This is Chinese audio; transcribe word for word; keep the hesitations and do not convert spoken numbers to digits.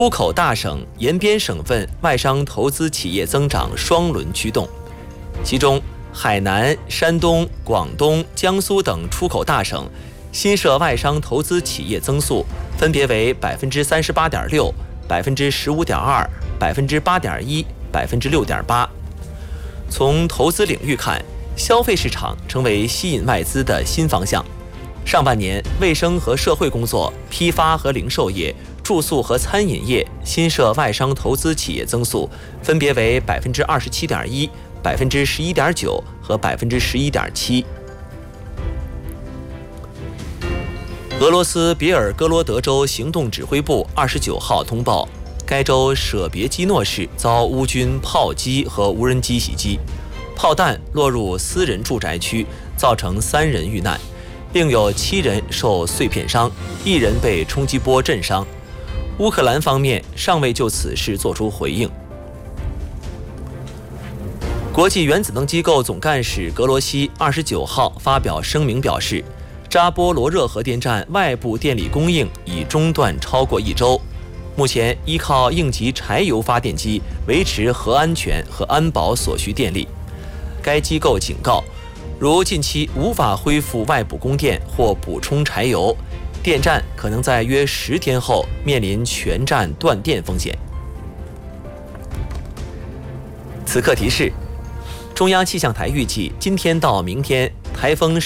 出口大省、沿边省份外商投资企业增长双轮驱动，其中海南、山东、广东、江苏等出口大省新设外商投资企业增速分别为百分之三十八点六、百分之十五点二、百分之八点一、百分之六点八。从投资领域看，消费市场成为吸引外资的新方向。上半年，卫生和社会工作、批发和零售业、住宿和餐饮业新设外商投资企业增速分别为百分之二十七点一、百分之十一点九和百分之十一点七。俄罗斯别尔哥罗德州行动指挥部二十九号通报，该州舍别基诺市遭乌军炮击和无人机袭击，炮弹落入私人住宅区，造成三人遇难，另有七人受碎片伤，一人被冲击波震伤。乌克兰方面尚未就此事作出回应。国际原子能机构总干事格罗西二十九号发表声明表示，扎波罗热核电站外部电力供应已中断超过一周，目前依靠应急柴油发电机维持核安全和安保所需电力。该机构警告，如近期无法恢复外部供电或补充柴油，电站可能在约十天后面临全站断电风险。此刻提示：中央气象台预计，今天到明天台风